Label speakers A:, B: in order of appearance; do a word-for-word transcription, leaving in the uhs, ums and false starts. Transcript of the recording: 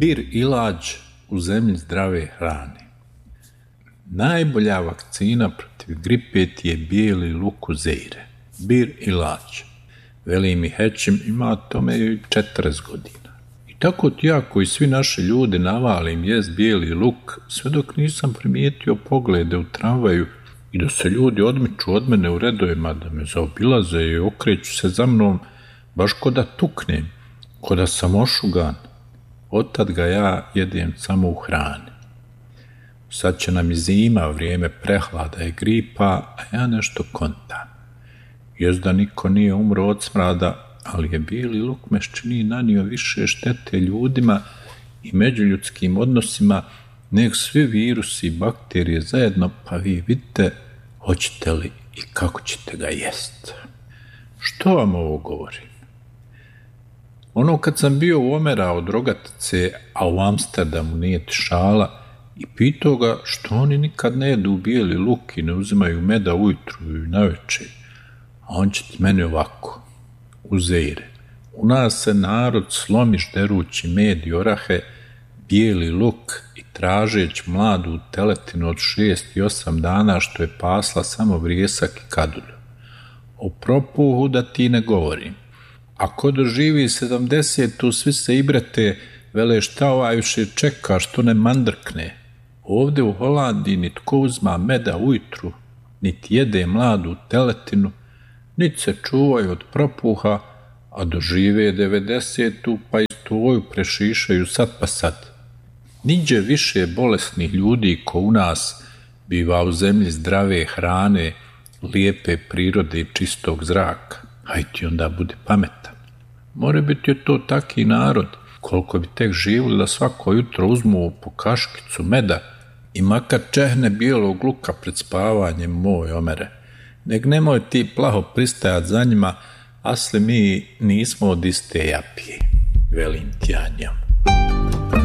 A: Bir ilađ u zemlji zdrave hrane. Najbolja vakcina protiv gripe ti je bijeli luk Uzeire. Bir ilađ. Veli mi Hećim, ima tome četrdeset godina. I tako ti ja koji svi naši ljudi navalim jest bijeli luk, sve dok nisam primijetio poglede u tramvaju i da se ljudi odmiču od mene u redovima, da me zaobilaze i okreću se za mnom, baš ko da tuknem, ko da sam ošugan. Otad ga ja jedem samo u hrani. Sad će nam i zima, vrijeme prehlada i gripa, a ja nešto kontam. Jest da niko nije umro od smrada, ali je bijeli luk me čini nanio više štete ljudima i međuljudskim odnosima nego svi virusi i bakterije zajedno, pa vi vidite hoćete li i kako ćete ga jest. Što vam ovo govorim? Ono kad sam bio u Omera od Rogatice, a u Amsterdamu nije šala, i pitao ga što oni nikad ne jedu bijeli luk i ne uzimaju meda ujutru i navečer, a on će ti meni ovako. Uzeire, u nas se narod slomiš derući med i orahe, bijeli luk i tražeć mladu teletinu od šest i osam dana što je pasla samo vrijesak i kadulju. O propuhu da ti ne govorim. Ako doživi sedamdesetu, svi se ibrete, vele šta ovaj više čeka, što ne mandrkne. Ovdje u Holandiji nitko uzma meda ujutru, niti jede mladu teletinu, niti se čuvaju od propuha, a dožive devedesetu pa i stoju prešišaju sad pa sad. Niđe više bolesnih ljudi ko u nas biva u zemlji zdrave hrane, lijepe prirode i čistog zraka. Haj ti onda budi pametan. More biti je to taki narod, koliko bi tek živjeli da svako jutro uzmu po kaškicu meda i makar čehne bijelog luka pred spavanjem, moj Omere. Nek nemoj ti plaho pristajat za njima, asli mi nismo od iste japije, velim ti ja njom.